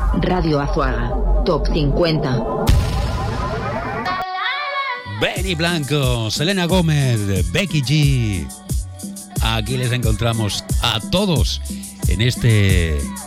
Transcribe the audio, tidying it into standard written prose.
Radio Azuaga, Top 50. Benny Blanco, Selena Gómez, Becky G. Aquí les encontramos a todos en este